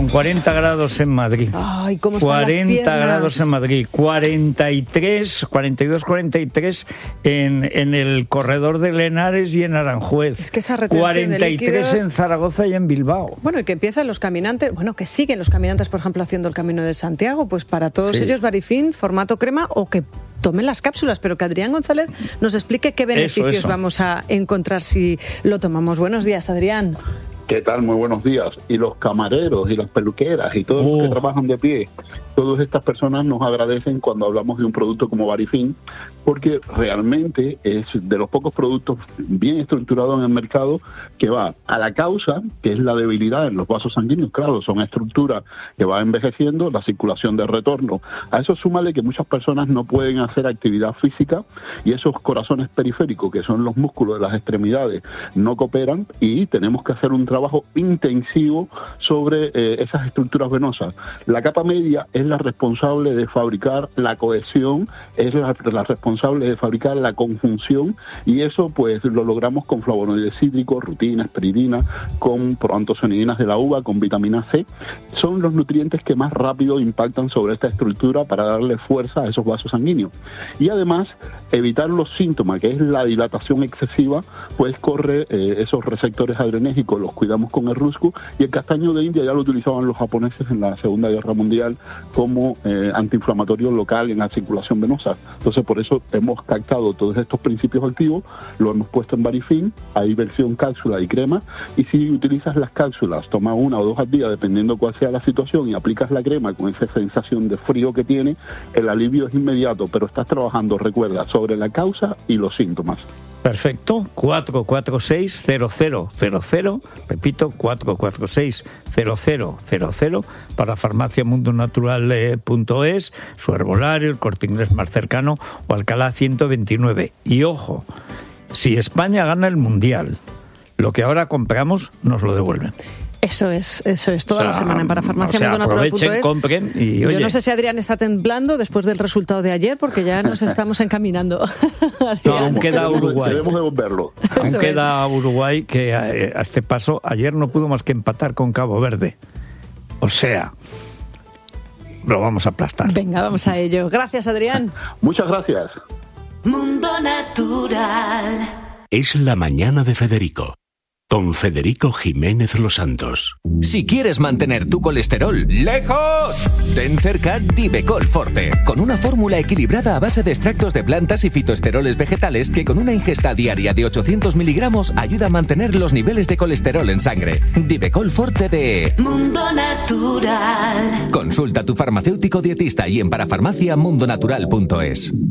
con 40 grados en Madrid. Ay, ¿cómo están 40 las piernas? grados en Madrid, 43, 42, 43 en el corredor de Lenares y en Aranjuez. Es que esa retención de 43 líquidos... en Zaragoza y en Bilbao. Bueno, y que empiezan los caminantes, que siguen los caminantes, por ejemplo, haciendo el Camino de Santiago, pues para todos ellos Varifin, formato crema, o que tomen las cápsulas, pero que Adrián González nos explique qué beneficios vamos a encontrar si lo tomamos. Buenos días, Adrián. ¿Qué tal? Muy buenos días. Y los camareros y las peluqueras y todos los que trabajan de pie, todas estas personas nos agradecen cuando hablamos de un producto como Varifin, porque realmente es de los pocos productos bien estructurados en el mercado que va a la causa, que es la debilidad en los vasos sanguíneos. Claro, son estructuras que va envejeciendo, la circulación de retorno. A eso súmale que muchas personas no pueden hacer actividad física y esos corazones periféricos, que son los músculos de las extremidades, no cooperan y tenemos que hacer un trabajo intensivo sobre esas estructuras venosas. La capa media es la responsable de fabricar la cohesión, es la responsable de fabricar la conjunción, y eso pues lo logramos con flavonoides cítricos, rutina, esperidina, con proantocianinas de la uva, con vitamina C. Son los nutrientes que más rápido impactan sobre esta estructura para darle fuerza a esos vasos sanguíneos. Y además, evitar los síntomas, que es la dilatación excesiva, pues corre esos receptores adrenérgicos, los cuidamos con el rusco, y el castaño de India ya lo utilizaban los japoneses en la Segunda Guerra Mundial como antiinflamatorio local en la circulación venosa. Entonces, por eso hemos captado todos estos principios activos, lo hemos puesto en Varifin. Hay versión cápsula y crema, y si utilizas las cápsulas, toma 1 o 2 al día, dependiendo cuál sea la situación, y aplicas la crema con esa sensación de frío que tiene, el alivio es inmediato, pero estás trabajando, recuerda, sobre la causa y los síntomas. Perfecto, 446-0000, repito, 446-0000 para farmaciamundonatural.es, su herbolario, el Corte Inglés más cercano o Alcalá 129. Y ojo, si España gana el Mundial, lo que ahora compramos nos lo devuelven. Eso es, toda la semana en parafarmaciamundonatural.es. Aprovechen, compren y oye. Yo no sé si Adrián está temblando después del resultado de ayer, porque ya nos estamos encaminando. No, aún queda Uruguay. Debemos devolverlo. Aún queda Uruguay, que a este paso ayer no pudo más que empatar con Cabo Verde. O sea, lo vamos a aplastar. Venga, vamos a ello. Gracias, Adrián. Muchas gracias. Mundo Natural. Es la mañana de Federico, con Federico Jiménez Los Santos. Si quieres mantener tu colesterol lejos, ten cerca Divecol Forte, con una fórmula equilibrada a base de extractos de plantas y fitoesteroles vegetales que con una ingesta diaria de 800 miligramos ayuda a mantener los niveles de colesterol en sangre. Divecol Forte de Mundo Natural. Consulta a tu farmacéutico dietista y en parafarmaciamundonatural.es.